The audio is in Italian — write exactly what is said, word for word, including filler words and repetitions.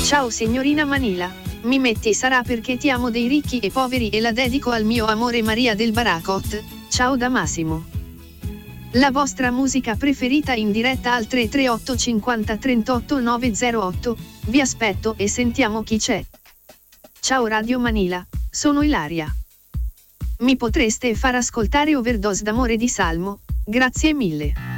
Ciao signorina Manila, mi metti sarà perché ti amo dei ricchi e poveri e la dedico al mio amore Maria del Baracot. Ciao da Massimo. La vostra musica preferita in diretta al tre tre otto cinquanta trentotto novecentotto, vi aspetto e sentiamo chi c'è. Ciao Radio Manila, sono Ilaria. Mi potreste far ascoltare Overdose d'amore di Salmo? Grazie mille.